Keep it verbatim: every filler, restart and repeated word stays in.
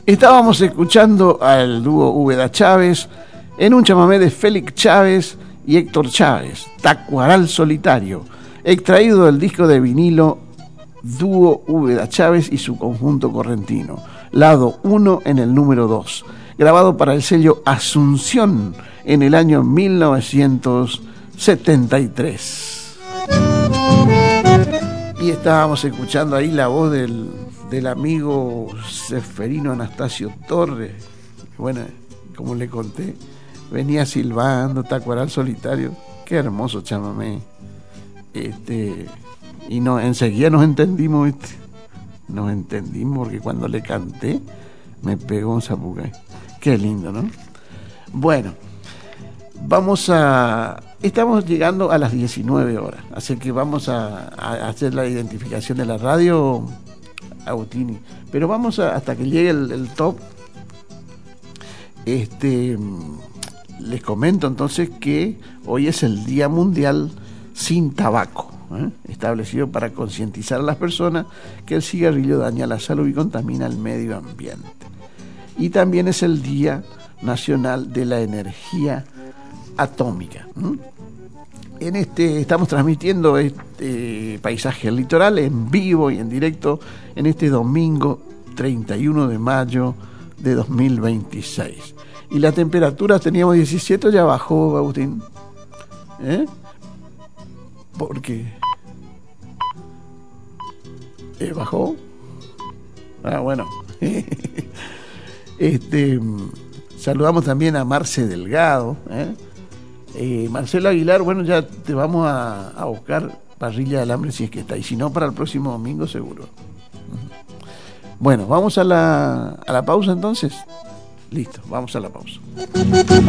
Estábamos escuchando al dúo Úbeda Chávez en un chamamé de Félix Chávez y Héctor Chávez, Tacuaral Solitario, extraído del disco de vinilo Dúo Úbeda Chávez y su conjunto correntino, lado uno en el número dos, grabado para el sello Asunción en el año mil novecientos setenta y tres. Y estábamos escuchando ahí la voz del, del amigo Seferino Anastasio Torres. Bueno, como le conté, venía silbando Tacuaral Solitario. Qué hermoso chamamé. Este, y no, enseguida nos entendimos, ¿viste? Nos entendimos porque cuando le canté me pegó un zapucay. Qué lindo, ¿no? Bueno, vamos a... Estamos llegando a las diecinueve horas, así que vamos a, a hacer la identificación de la radio, Agustini. Pero vamos a, hasta que llegue el, el top. Este, les comento entonces que hoy es el Día Mundial Sin Tabaco, ¿eh? Establecido para concientizar a las personas que el cigarrillo daña la salud y contamina el medio ambiente. Y también es el Día Nacional de la Energía Atómica. ¿Mm? En este estamos transmitiendo este paisaje del litoral en vivo y en directo en este domingo treinta y uno de mayo de dos mil veintiséis. Y la temperatura teníamos diecisiete, ya bajó, Agustín. ¿Eh? ¿Por qué? ¿Eh, ¿Bajó? Ah, bueno. este saludamos también a Marce Delgado, ¿eh? Eh, Marcelo Aguilar, bueno, ya te vamos a, a buscar parrilla de alambre si es que está, y si no, para el próximo domingo seguro. Bueno, vamos a la, a la pausa entonces. Listo, vamos a la pausa.